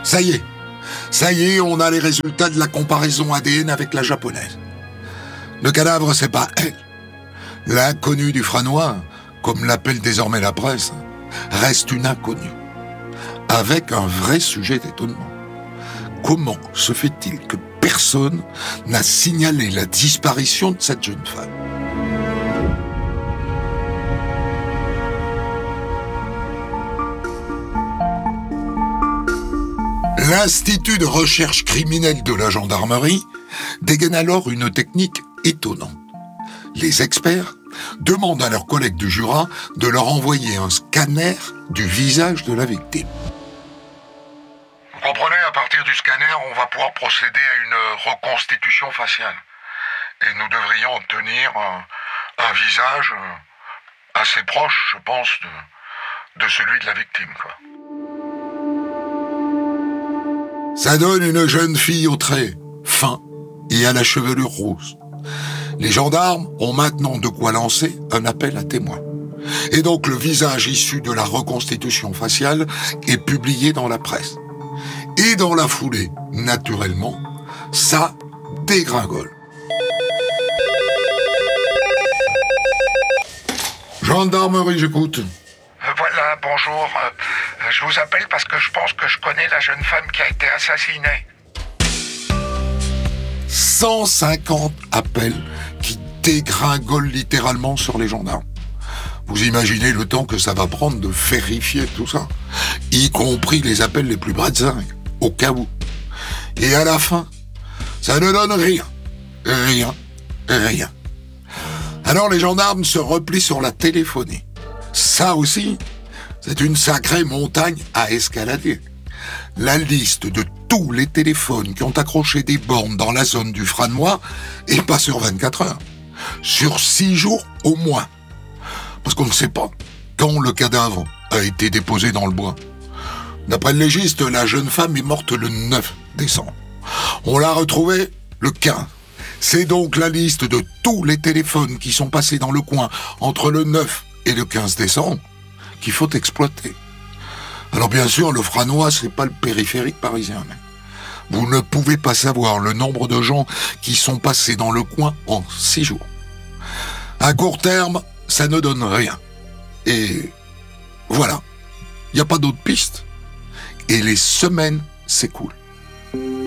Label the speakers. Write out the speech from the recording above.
Speaker 1: Ça y est, on a les résultats de la comparaison ADN avec la japonaise. Le cadavre, c'est pas elle. L'inconnue du Franois, comme l'appelle désormais la presse, reste une inconnue, avec un vrai sujet d'étonnement. Comment se fait-il que personne n'a signalé la disparition de cette jeune femme ? L'Institut de recherche criminelle de la gendarmerie dégaine alors une technique étonnante. Les experts demandent à leurs collègues du Jura de leur envoyer un scanner du visage de la victime. Vous comprenez, à partir du scanner, on va pouvoir procéder à une reconstitution faciale. Et nous devrions obtenir un visage assez proche, je pense, de celui de la victime, quoi. Ça donne une jeune fille aux traits fins et à la chevelure rose. Les gendarmes ont maintenant de quoi lancer un appel à témoins. Et donc le visage issu de la reconstitution faciale est publié dans la presse. Et dans la foulée, naturellement, ça dégringole. Gendarmerie, j'écoute.
Speaker 2: Voilà, bonjour. Je vous appelle parce que je pense que je connais la jeune femme qui a été assassinée.
Speaker 1: 150 appels qui dégringolent littéralement sur les gendarmes. Vous imaginez le temps que ça va prendre de vérifier tout ça, y compris les appels les plus bradzingues, au cas où. Et à la fin, ça ne donne rien. Rien. Alors les gendarmes se replient sur la téléphonie. Ça aussi, c'est une sacrée montagne à escalader. La liste de tous les téléphones qui ont accroché des bornes dans la zone du Franois est pas sur 24 heures, sur 6 jours au moins. Parce qu'on ne sait pas quand le cadavre a été déposé dans le bois. D'après le légiste, la jeune femme est morte le 9 décembre. On l'a retrouvée le 15. C'est donc la liste de tous les téléphones qui sont passés dans le coin entre le 9 et le 15 décembre qu'il faut exploiter. Alors bien sûr, le Franois, c'est pas le périphérique parisien. Mais vous ne pouvez pas savoir le nombre de gens qui sont passés dans le coin en 6 jours. À court terme, ça ne donne rien. Et voilà, il n'y a pas d'autre piste. Et les semaines s'écoulent.